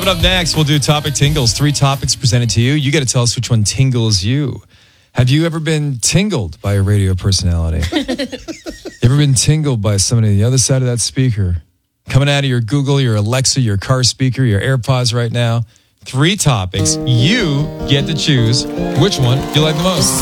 Coming up next, we'll do Topic Tingles. 3 topics presented to you. You got to tell us which one tingles you. Have you ever been tingled by a radio personality? Ever been tingled by somebody on the other side of that speaker? Coming out of your Google, your Alexa, your car speaker, your AirPods right now. 3 topics. You get to choose which one you like the most.